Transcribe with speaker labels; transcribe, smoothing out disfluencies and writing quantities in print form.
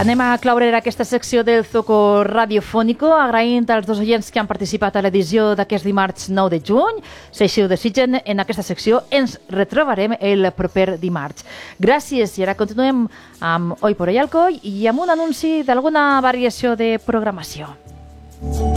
Speaker 1: Anem a claure aquesta secció del Zoco radiofònico, agraint als dos oients que han participat a l'edició d'aquest dimarts 9 de juny. Si així ho desitgen, en aquesta secció ens retrobarem el proper dimarts. Gràcies, i ara continuem amb Oi por Hoy Alcoy i amb un anunci d'alguna variació de programació.